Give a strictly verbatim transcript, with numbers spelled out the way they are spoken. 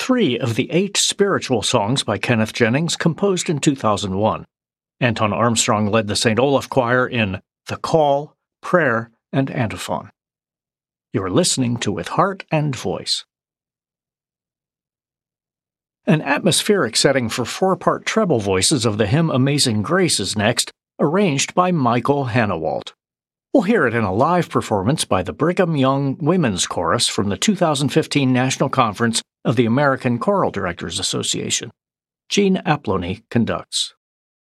three of the eight spiritual songs by Kenneth Jennings composed in two thousand one. Anton Armstrong led the Saint Olaf Choir in The Call, Prayer, and Antiphon. You're listening to With Heart and Voice. An atmospheric setting for four-part treble voices of the hymn Amazing Grace is next, arranged by Michael Hannawalt. We'll hear it in a live performance by the Brigham Young Women's Chorus from the two thousand fifteen National Conference of the American Choral Directors Association. Gene Aplony conducts.